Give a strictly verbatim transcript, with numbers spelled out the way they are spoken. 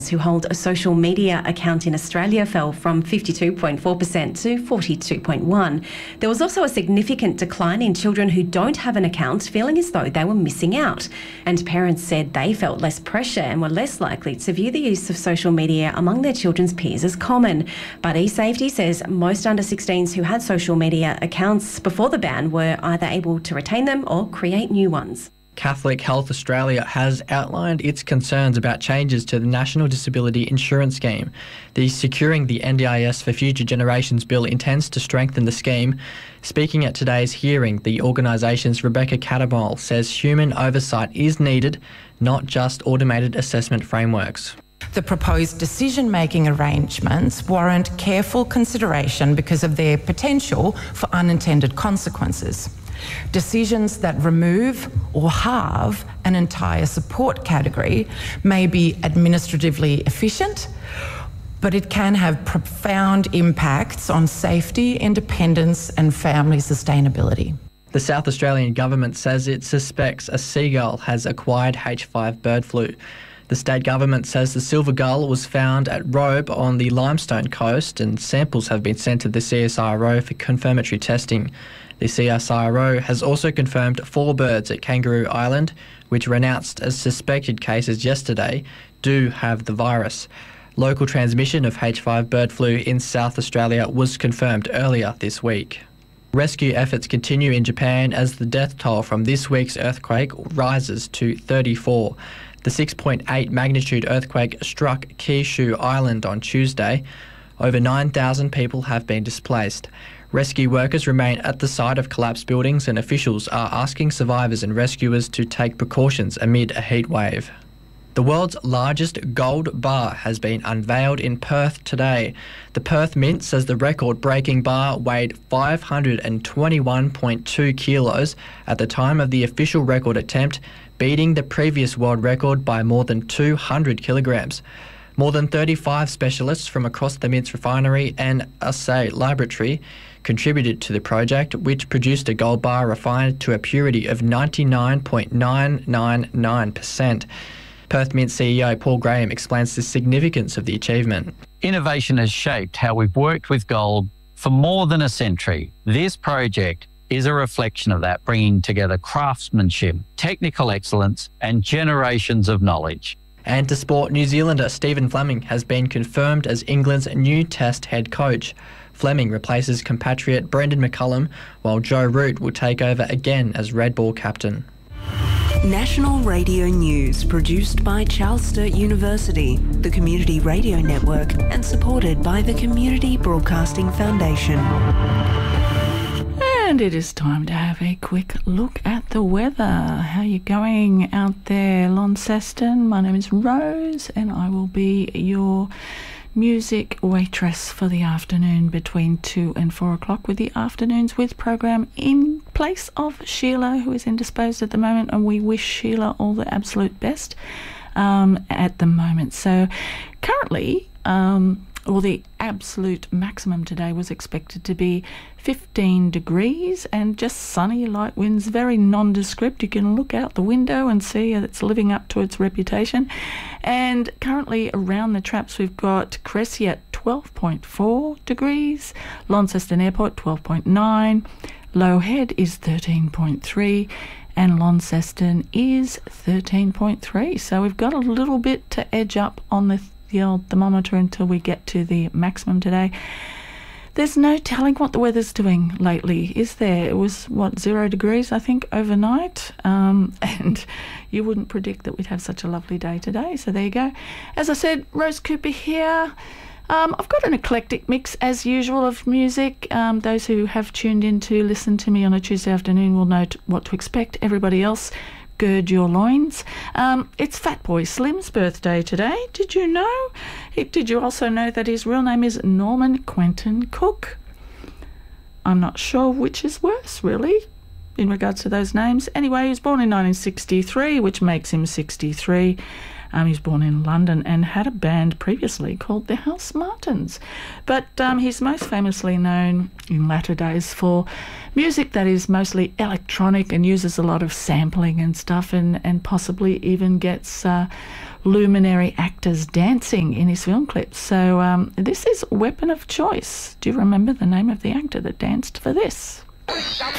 who hold a social media account in Australia fell from fifty-two point four percent to forty-two point one percent. There was also a significant decline in children who don't have an account feeling as though they were missing out. And parents said they felt less pressure and were less likely to view the use of social media among their children's peers as common. But eSafety says most under sixteens who had social media accounts before the ban were either able to retain them or create new ones. Catholic Health Australia has outlined its concerns about changes to the National Disability Insurance Scheme. The Securing the N D I S for Future Generations bill intends to strengthen the scheme. Speaking at today's hearing, the organisation's Rebecca Cattermole says human oversight is needed, not just automated assessment frameworks. The proposed decision-making arrangements warrant careful consideration because of their potential for unintended consequences. Decisions that remove or halve an entire support category may be administratively efficient, but it can have profound impacts on safety, independence and family sustainability. The South Australian government says it suspects a seagull has acquired H five bird flu. The state government says the silver gull was found at Robe on the Limestone coast and samples have been sent to the C S I R O for confirmatory testing. The C S I R O has also confirmed four birds at Kangaroo Island, which were announced as suspected cases yesterday, do have the virus. Local transmission of H five bird flu in South Australia was confirmed earlier this week. Rescue efforts continue in Japan as the death toll from this week's earthquake rises to thirty-four. The six point eight magnitude earthquake struck Kyushu Island on Tuesday. Over nine thousand people have been displaced. Rescue workers remain at the site of collapsed buildings and officials are asking survivors and rescuers to take precautions amid a heat wave. The world's largest gold bar has been unveiled in Perth today. The Perth Mint says the record-breaking bar weighed five hundred twenty-one point two kilos at the time of the official record attempt, beating the previous world record by more than two hundred kilograms. More than thirty-five specialists from across the Mint's refinery and assay laboratory contributed to the project, which produced a gold bar refined to a purity of ninety-nine point nine nine nine percent. Perth Mint C E O Paul Graham explains the significance of the achievement. Innovation has shaped how we've worked with gold for more than a century. This project is a reflection of that, bringing together craftsmanship, technical excellence and generations of knowledge. And to sport, New Zealander Stephen Fleming has been confirmed as England's new Test head coach. Fleming replaces compatriot Brendan McCullum, while Joe Root will take over again as Red Ball captain. National Radio News, produced by Charles Sturt University, the Community Radio Network, and supported by the Community Broadcasting Foundation. And it is time to have a quick look at the weather. How are you going out there, Launceston? My name is Rose and I will be your music waitress for the afternoon between two and four o'clock with the Afternoons With program in place of Sheila, who is indisposed at the moment, and we wish Sheila all the absolute best um, at the moment. So currently, um, or the absolute maximum today was expected to be fifteen degrees and just sunny, light winds, very nondescript. You can look out the window and see it's living up to its reputation. And currently around the traps we've got Cressy at twelve point four degrees, Launceston Airport twelve point nine, Low Head is thirteen point three, and Launceston is thirteen point three. So we've got a little bit to edge up on the the old thermometer until we get to the maximum today. There's no telling what the weather's doing lately, is there? It was, what, zero degrees, I think, overnight. Um, and you wouldn't predict that we'd have such a lovely day today. So there you go. As I said, Rose Cooper here. Um, I've got an eclectic mix, as usual, of music. Um, those who have tuned in to listen to me on a Tuesday afternoon will know t- what to expect. Everybody else, gird your loins. Um, it's Fatboy Slim's birthday today. Did you know? Did you also know that his real name is Norman Quentin Cook? I'm not sure which is worse, really, in regards to those names. Anyway, he was born in nineteen sixty-three, which makes him sixty-three. Um, he was born in London and had a band previously called the House Martins. But um, he's most famously known in latter days for music that is mostly electronic and uses a lot of sampling and stuff, and, and possibly even gets uh, luminary actors dancing in his film clips. So um, this is Weapon of Choice. Do you remember the name of the actor that danced for this?